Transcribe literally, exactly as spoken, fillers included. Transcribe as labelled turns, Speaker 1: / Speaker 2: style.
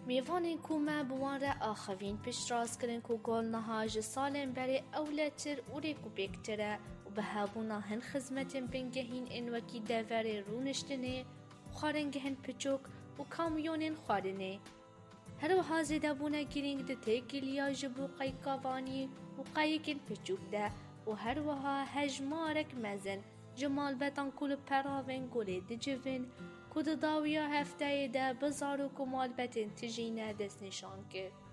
Speaker 1: میوانین کو ما بوان را آخوین پیش راست کرن کو گل نهاج سالن بری اولتر اوری کو بکتره و به هابونا هن خدمتن بنگهین این وکی دوره رونشتنه خارنگه هن پچوک و کامیونین خارنه. هر وها زیده بونه گرینگ ده تیگلیا جبو قیقاوانی و قایقین پچوک ده و هر وها هجمارک مزن جمال بتان کل پراوین گلی ده جوین کود داویا هفته ده بزار و کمال بتن تجینه دست نشان کرد.